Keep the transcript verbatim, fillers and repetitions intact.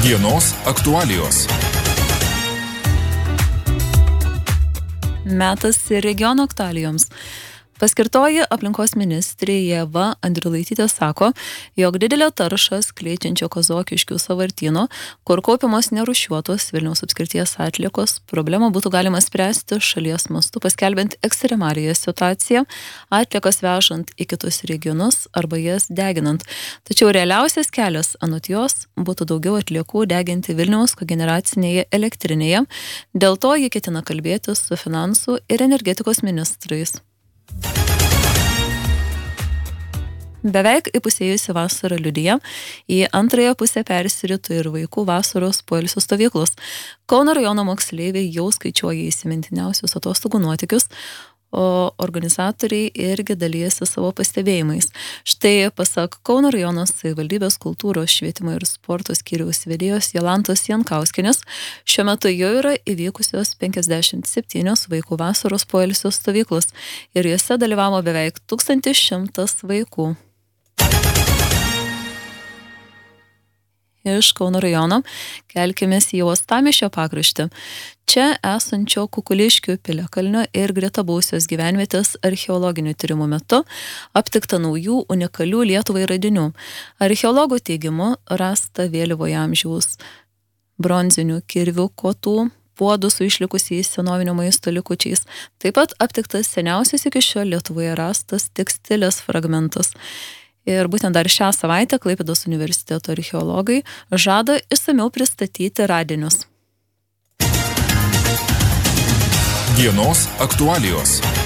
Dienos aktualijos. Metas regiono aktualijoms. Paskirtoji aplinkos ministrė Ieva Andriulaitytė sako, jog didelę taršą skleidžiančio Kazokiškių sąvartyno, kur kaupiamos nerūšiuotos Vilniaus apskrities atliekos, problemą būtų galima spręsti šalies mastu, paskelbiant ekstremaliąją situaciją, atliekas vežant į kitus regionus arba jas deginant. Tačiau realiausias kelias, anot jos, būtų daugiau atliekų deginti Vilniaus kogeneracinėje elektrinėje. Dėl to ji ketina kalbėti su finansų ir energetikos ministrais. Beveik įpusėjusi vasara liudija, į antrąją pusę persirito ir vaikų vasaros poilsio stovyklos. Kauno rajono moksleiviai jau skaičiuoja įsimintiniausius atostogų nuotykius, o organizatoriai irgi dalyjasi savo pastebėjimais. Štai pasak Kauno rajono savivaldybės kultūros, švietimo ir sporto skyriaus vedėjos Jolantos Jankauskienės, šiuo metu jau yra įvykusios penkiasdešimt septynios vaikų vasaros poilsio stovyklos ir juose dalyvavo beveik tūkstantis šimtas vaikų. Iš Kauno rajono kelkimės į Uostamiesčio pakraštį. Čia esančio Kukuliškių piliakalnio ir greta buvusios gyvenvietės archeologinių tyrimų metu aptikta naujų unikalių Lietuvai radinių. Archeologų teigimu rasta vėlyvojo amžiaus bronzinių kirvių kotų, puodų su išlikusiais senovinio maisto likučiais. Taip pat aptiktas seniausias iki šiol Lietuvoje rastas tekstilės fragmentas. Ir būtent dar šią savaitę Klaipėdos universiteto archeologai žada išsamiau pristatyti radinius. Dienos aktualijos.